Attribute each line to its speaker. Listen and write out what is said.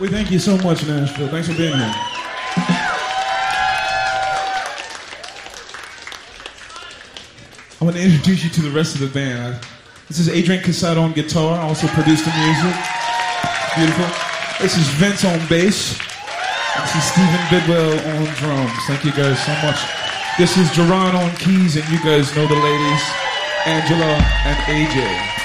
Speaker 1: We thank you so much, Nashville. Thanks for being here. I'm going to introduce you to the rest of the band. This is Adrian Casado on guitar, also produced the music. Beautiful. This is Vince on bass. This is Stephen Bidwell on drums. Thank you guys so much. This is Jerron on keys, and you guys know the ladies, Angela and AJ.